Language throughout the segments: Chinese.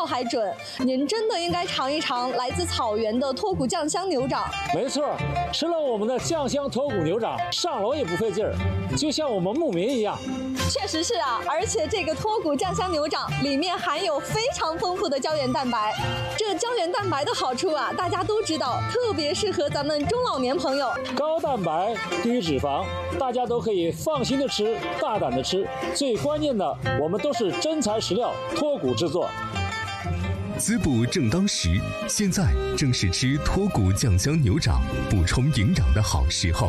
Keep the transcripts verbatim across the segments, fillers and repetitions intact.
料还准。您真的应该尝一尝来自草原的脱骨酱香牛掌。 没错，吃了我们的酱香脱骨牛掌，上楼也不费劲儿，就像我们牧民一样。 确实是啊，而且这个脱骨酱香牛掌里面含有非常丰富的胶原蛋白。这胶原蛋白的好处啊，大家都知道，特别适合咱们中老年朋友。 高蛋白、低脂肪，大家都可以放心的吃，大胆的吃。最关键的，我们都是真材实料，脱骨制作。 滋补正当时，现在正是吃脱骨酱香牛掌补充营养的好时候。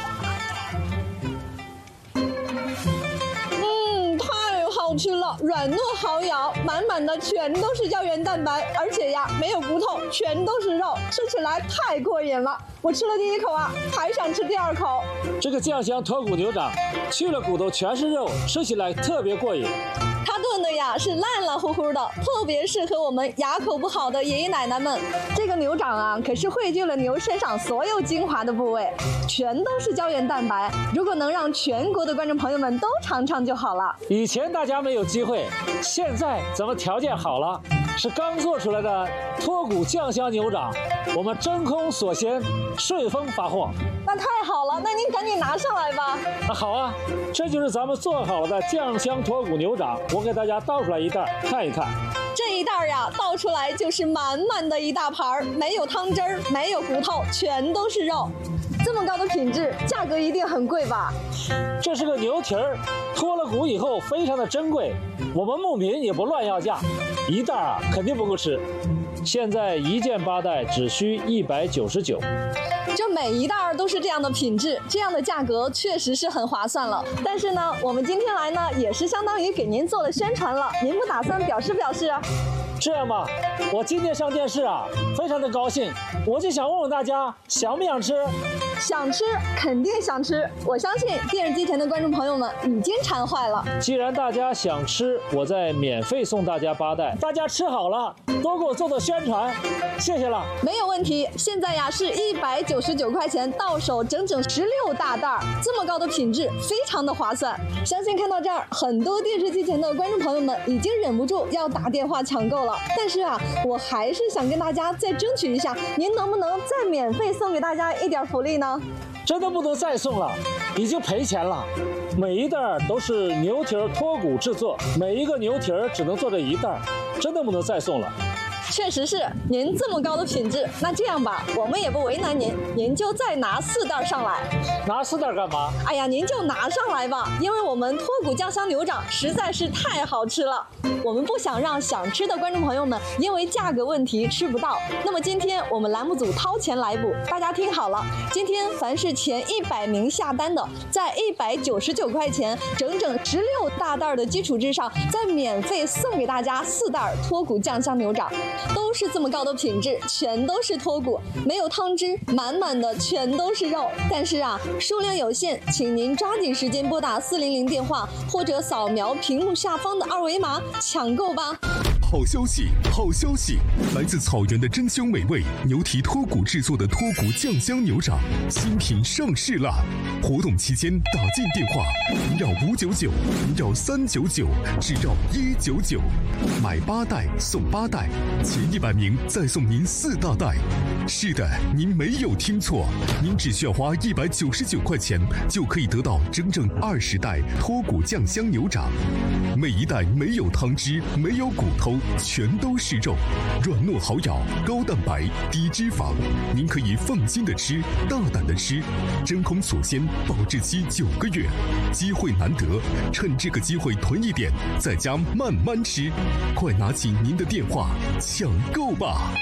嗯，太好吃了，软糯好咬，满满的全都是胶原蛋白，而且呀没有骨头，全都是肉，吃起来太过瘾了。我吃了第一口啊，还想吃第二口。 这个酱香脱骨牛掌，去了骨头全是肉，吃起来特别过瘾。 它炖的呀是烂烂乎乎的，特别适合我们牙口不好的爷爷奶奶们。这个牛掌啊，可是汇聚了牛身上所有精华的部位，全都是胶原蛋白。如果能让全国的观众朋友们都尝尝就好了。 以前大家没有机会，现在咱们条件好了，是刚做出来的脱骨酱香牛掌，我们真空锁鲜，顺丰发货。 那太好了，那您赶紧拿上来吧。 那好啊，这就是咱们做好的酱香脱骨牛掌，我给大家倒出来一袋看一看。 这一袋呀，倒出来就是满满的一大盘，没有汤汁儿，没有骨头，全都是肉。这么高的品质，价格一定很贵吧？ 这是个牛蹄儿，脱了骨以后非常的珍贵，我们牧民也不乱要价，一袋啊肯定不够吃。现在一件八袋只需一百九十九。 这每一袋都是这样的品质，这样的价格确实是很划算了。但是呢，我们今天来呢，也是相当于给您做了宣传了，您不打算表示表示啊？ 这样吧，我今天上电视啊，非常的高兴，我就想问问大家，想不想吃？ 想吃，肯定想吃。我相信电视机前的观众朋友们已经馋坏了。 既然大家想吃，我再免费送大家八袋，大家吃好了多给我做做宣传，谢谢了。 没有问题，现在呀是一百九十九块钱到手，整整十六大袋，这么高的品质，非常的划算。相信看到这儿，很多电视机前的观众朋友们已经忍不住要打电话抢购了。但是啊，我还是想跟大家再争取一下，您能不能再免费送给大家一点福利呢？ 真的不能再送了，已经赔钱了。每一袋都是牛蹄脱骨制作，每一个牛蹄只能做这一袋，真的不能再送了。 确实是，您这么高的品质，那这样吧，我们也不为难您，您就再拿四袋上来。 拿四袋干嘛？ 哎呀，您就拿上来吧，因为我们脱骨酱香牛掌实在是太好吃了，我们不想让想吃的观众朋友们因为价格问题吃不到。那么今天我们栏目组掏钱来补，大家听好了，今天凡是前一百名下单的，在一百九十九块钱整整十六大袋的基础之上，再免费送给大家四袋脱骨酱香牛掌。都是这么高的品质，全都是脱骨，没有汤汁，满满的全都是肉。但是啊，数量有限，请您抓紧时间拨打四零零电话，或者扫描屏幕下方的二维码抢购吧。 好消息，好消息！来自草原的珍馐美味牛蹄脱骨制作的脱骨酱香牛掌新品上市了。活动期间打进电话零幺五九九零幺三九九只要一九九，买八袋送八袋，前一百名再送您四大袋。是的，您没有听错，您只需要花一百九十九块钱就可以得到整整二十袋脱骨酱香牛掌，每一袋没有汤汁，没有骨头，全都是肉，软糯好咬，高蛋白，低脂肪，您可以放心的吃，大胆的吃，真空锁鲜，保质期九个月，机会难得，趁这个机会囤一点，在家慢慢吃，快拿起您的电话抢购吧。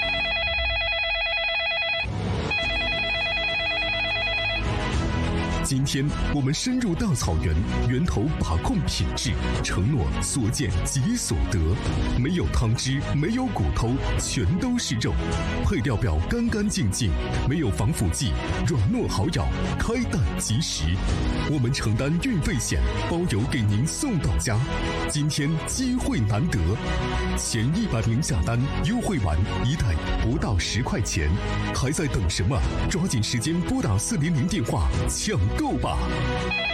今天我们深入大草原，源头把控品质，承诺所见即所得，没有汤汁，没有骨头，全都是肉，配料表干干净净，没有防腐剂，软糯好咬，开蛋即食。我们承担运费险，包邮给您送到家。今天机会难得，前一百名下单，优惠完一袋不到十块钱，还在等什么？抓紧时间拨打四零零电话抢购吧。